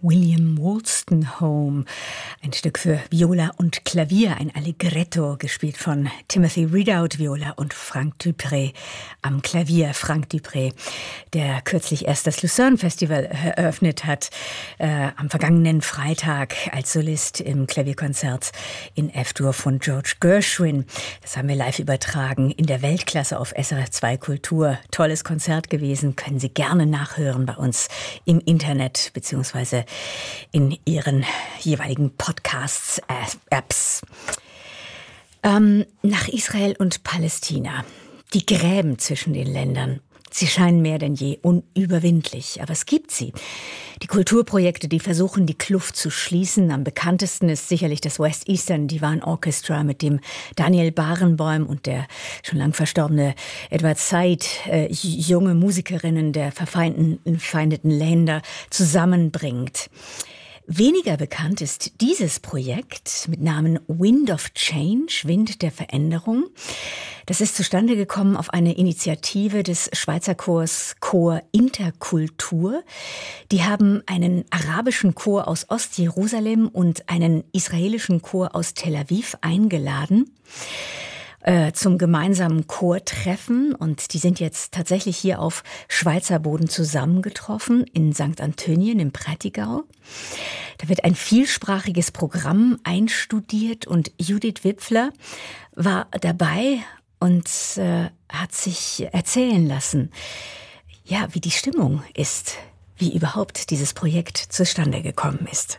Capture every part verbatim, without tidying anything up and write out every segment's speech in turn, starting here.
William Wolstenholme. Ein Stück für Viola und Klavier, ein Allegretto, gespielt von Timothy Ridout, Viola, und Frank Dupré am Klavier. Frank Dupré, der kürzlich erst das Lucerne Festival eröffnet hat, äh, am vergangenen Freitag als Solist im Klavierkonzert in F-Dur von George Gershwin. Das haben wir live übertragen in der Weltklasse auf S R F zwei Kultur. Tolles Konzert gewesen, können Sie gerne nachhören bei uns im Internet beziehungsweise in Ihren jeweiligen Podcasts, äh, Apps. Ähm, nach Israel und Palästina. Die Gräben zwischen den Ländern. Sie scheinen mehr denn je unüberwindlich, aber es gibt sie. Die Kulturprojekte, die versuchen, die Kluft zu schließen. Am bekanntesten ist sicherlich das West Eastern Divan Orchestra, mit dem Daniel Barenboim und der schon lang verstorbene Edward Said äh, junge Musikerinnen der verfeindeten Länder zusammenbringt. Weniger bekannt ist dieses Projekt mit Namen Wind of Change, Wind der Veränderung. Das ist zustande gekommen auf eine Initiative des Schweizer Chors Chor Interkultur. Die haben einen arabischen Chor aus Ostjerusalem und einen israelischen Chor aus Tel Aviv eingeladen zum gemeinsamen Chortreffen, und die sind jetzt tatsächlich hier auf Schweizer Boden zusammengetroffen in Sankt Antonien im Prättigau. Da wird ein vielsprachiges Programm einstudiert und Judith Wipfler war dabei und äh, hat sich erzählen lassen, ja, wie die Stimmung ist, wie überhaupt dieses Projekt zustande gekommen ist.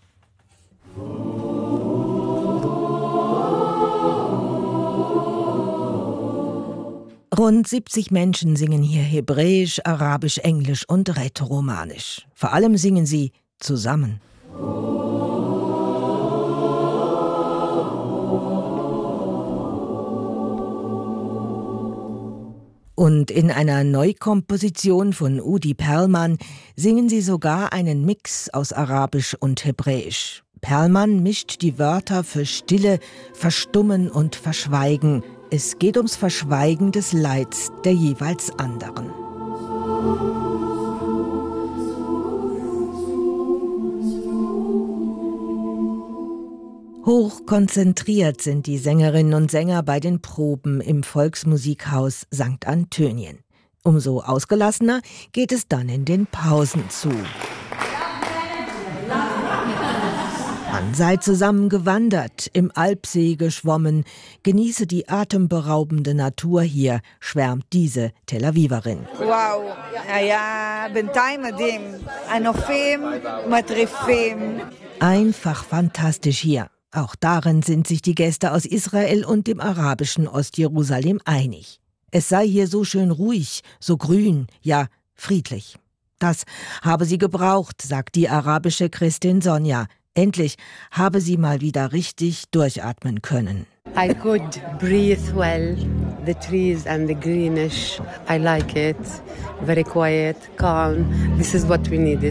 Rund siebzig Menschen singen hier Hebräisch, Arabisch, Englisch und Rätoromanisch. Vor allem singen sie zusammen. Und in einer Neukomposition von Udi Perlman singen sie sogar einen Mix aus Arabisch und Hebräisch. Perlman mischt die Wörter für Stille, Verstummen und Verschweigen. Es geht ums Verschweigen des Leids der jeweils anderen. Hochkonzentriert sind die Sängerinnen und Sänger bei den Proben im Volksmusikhaus Sankt Antonien. Umso ausgelassener geht es dann in den Pausen zu. Man sei zusammen gewandert, im Alpsee geschwommen, genieße die atemberaubende Natur hier, schwärmt diese Tel Aviverin. Wow, היה בינתיים מדהים. הנופים מטריפים. Einfach fantastisch hier. Auch darin sind sich die Gäste aus Israel und dem arabischen Ostjerusalem einig. Es sei hier so schön ruhig, so grün, ja friedlich. Das habe sie gebraucht, sagt die arabische Christin Sonja. Endlich habe sie mal wieder richtig durchatmen können. I could breathe well. The trees and the greenish. I like it. Very quiet, calm. This is what we needed.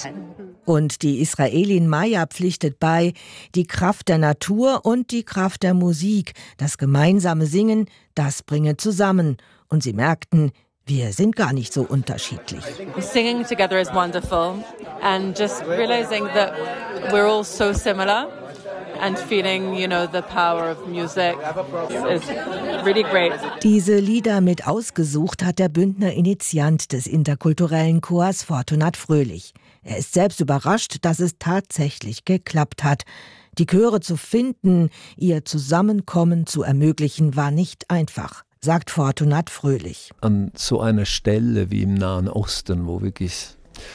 Und die Israelin Maya pflichtet bei, die Kraft der Natur und die Kraft der Musik, das gemeinsame Singen, das bringe zusammen. Und sie merkten, wir sind gar nicht so unterschiedlich. Singing together is wonderful, and just realizing that we're all so similar and feeling, you know, the power of music is really great. Diese Lieder mit ausgesucht hat der Bündner Initiant des interkulturellen Chors Fortunat Fröhlich. Er ist selbst überrascht, dass es tatsächlich geklappt hat. Die Chöre zu finden, ihr Zusammenkommen zu ermöglichen, war nicht einfach, sagt Fortunat Fröhlich. An so einer Stelle wie im Nahen Osten, wo wirklich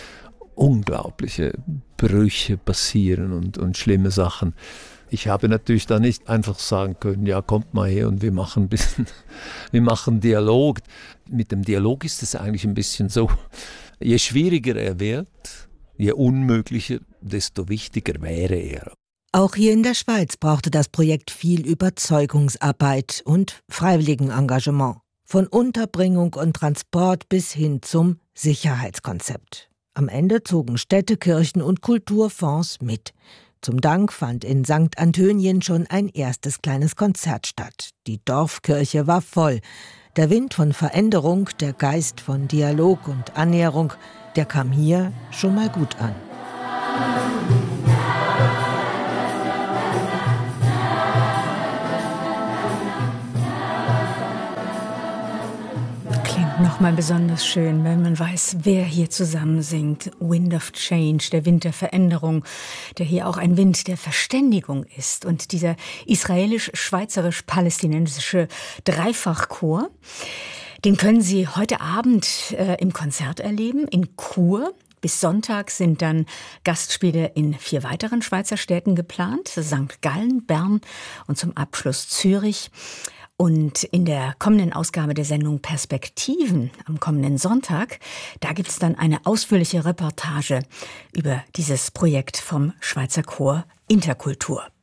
unglaubliche Brüche passieren und, und schlimme Sachen. Ich habe natürlich da nicht einfach sagen können, ja, kommt mal her und wir machen ein bisschen, wir machen Dialog. Mit dem Dialog ist es eigentlich ein bisschen so, je schwieriger er wird, je unmöglicher, desto wichtiger wäre er. Auch hier in der Schweiz brauchte das Projekt viel Überzeugungsarbeit und Freiwilligenengagement. Von Unterbringung und Transport bis hin zum Sicherheitskonzept. Am Ende zogen Städte, Kirchen und Kulturfonds mit. Zum Dank fand in Sankt Antonien schon ein erstes kleines Konzert statt. Die Dorfkirche war voll. Der Wind von Veränderung, der Geist von Dialog und Annäherung, der kam hier schon mal gut an. nochmal besonders schön, wenn man weiß, wer hier zusammen singt. Wind of Change, der Wind der Veränderung, der hier auch ein Wind der Verständigung ist. Und dieser israelisch-schweizerisch-palästinensische Dreifachchor, den können Sie heute Abend äh, im Konzert erleben, in Chur. Bis Sonntag sind dann Gastspiele in vier weiteren Schweizer Städten geplant, Sankt Gallen, Bern und zum Abschluss Zürich. Und in der kommenden Ausgabe der Sendung Perspektiven am kommenden Sonntag, da gibt es dann eine ausführliche Reportage über dieses Projekt vom Schweizer Chor Interkultur.